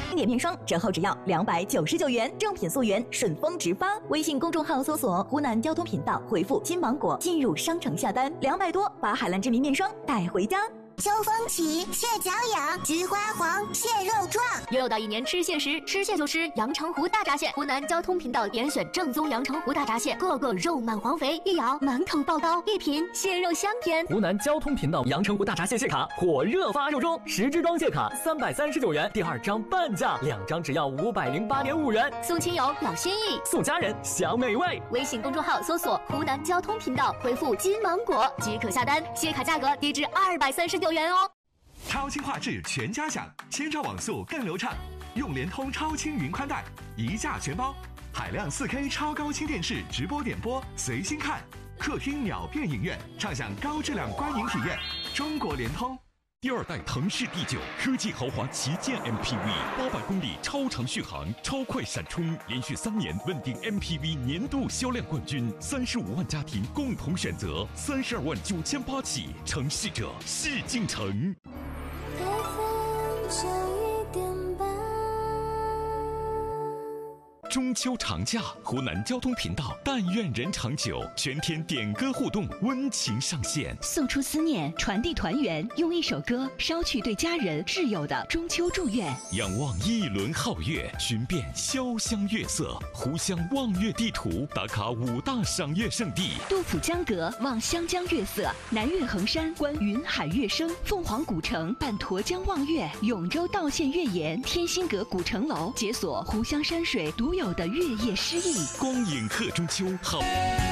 经典面霜折后只要299元，正品溯源，顺丰直发。微信公众号搜索湖南交通频道，回复金芒果进入商城下单，200多把海蓝之谜面霜带回家。 秋风起，蟹脚痒，菊花黄，蟹肉壮。 又到一年吃蟹时，吃蟹就吃阳澄湖大闸蟹。湖南交通频道严选正宗阳澄湖大闸蟹，个个肉满黄肥，一咬满口爆刀，一品蟹肉香甜。 湖南交通频道阳澄湖大闸蟹蟹卡火热发售中，10支装蟹卡339元，第2张半价，2张只要508.5元。 送亲友表心意， 送家人享美味。 微信公众号搜索湖南交通频道，回复金芒果即可下单，蟹卡价格低至239元哦。 超轻画质全家享，千兆网速更流畅，用联通超轻云宽带，一价全包，海量4K 超高清电视直播点播，随心看，客厅秒变影院，畅享高质量观影体验。中国联通。 第2代腾势第9科技豪华旗舰 MPV，800公里超长续航，超快闪充，连续3年稳定 MPV 年度销量冠军，35万家庭共同选择，32万9800起，成事者事竟成。中秋长假，湖南交通频道但愿人长久全天点歌互动温情上线， 送出思念，传递团圆，用一首歌捎去对家人挚友的中秋祝愿。 仰望一轮皓月，寻遍潇湘月色，湖湘望月地图，打卡5大赏月胜地。 杜甫江阁望湘江月色，南岳衡山观云海月生，凤凰古城伴沱江望月，永州道县月岩天心阁古城楼解锁湖湘山水独有的月夜诗意。 光影贺中秋，好。